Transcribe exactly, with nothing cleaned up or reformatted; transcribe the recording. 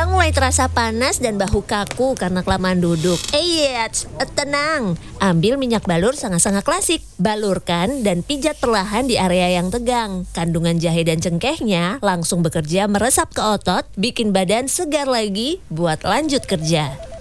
Pinggang mulai terasa panas dan bahu kaku karena kelamaan duduk. Eits, tenang. Ambil minyak balur sangat-sangat klasik. Balurkan dan pijat perlahan di area yang tegang. Kandungan jahe dan cengkehnya langsung bekerja meresap ke otot, bikin badan segar lagi buat lanjut kerja.